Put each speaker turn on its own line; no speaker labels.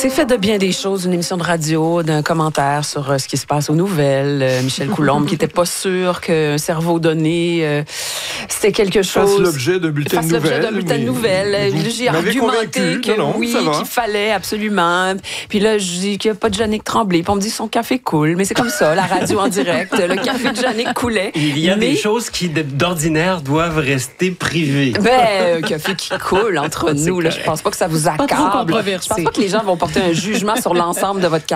C'est fait de bien des choses, une émission de radio, d'un commentaire sur ce qui se passe aux nouvelles. Michel Coulombe qui n'était pas sûr qu'un cerveau donné, c'était quelque chose...
Fasse l'objet d'un bulletin de nouvelles.
J'ai argumenté qu'il fallait absolument. Puis là, je dis qu'il n'y a pas de Jannick Tremblay. Puis on me dit son café coule. Mais c'est comme ça, la radio en direct. Le café de Jannick coulait.
Il y a des choses qui, d'ordinaire, doivent rester privées.
Un café qui coule entre nous. Là, je pense pas que ça vous accable. Je pense pas que les gens vont porter un jugement sur l'ensemble de votre carrière.